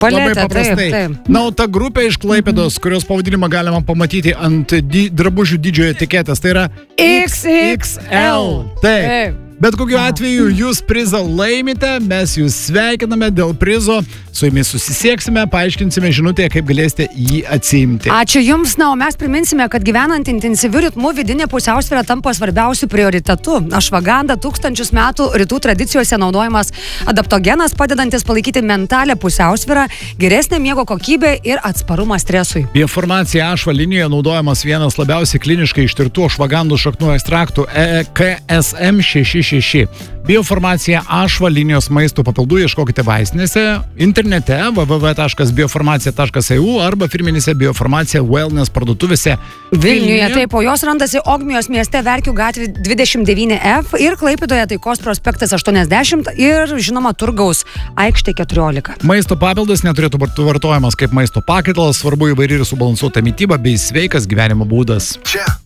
Paletė, Labai paprastai. taip. Na, o ta grupė iš Klaipėdos, kurios pavadinimą galima pamatyti ant drabužių didžiojo etiketės, tai yra XXL. Taip. Bet kokiu atveju jūs prizą laimite, mes jūs sveikiname dėl prizo, su jumis susisieksime, paaiškinsime žinutėje, kaip galėsite jį atsiimti. Ačiū Jums, na, o mes priminsime, kad gyvenant intensyviu ritmu vidinė pusiausvyrą tampa svarbiausiu prioritetu. Ašvaganda 1000 metų rytų tradicijose naudojamas adaptogenas, padedantis palaikyti mentalę pusiausvyrą, geresnę miego kokybę ir atsparumą stresui. Biofarmacija ašva linijoje naudojamas vienas labiausiai kliniškai ištirtų ašvagandų šaknų ekstraktų KSM 66. Biofarmacija ašva linijos maisto papildų ieškokite vaistinėse, internete www.biofarmacija.eu arba firminėse Biofarmacija Wellness parduotuvėse Vilniuje. Taip, o jos randasi Ogmijos mieste Verkių gatvė 29F ir Klaipėdoje Taikos prospektas 80 ir, žinoma, Turgaus aikštė 14. Maisto papildas neturėtų būti vartojamas kaip maisto pakaitalas, svarbu įvairi ir subalansuota mityba bei sveikas gyvenimo būdas. Čia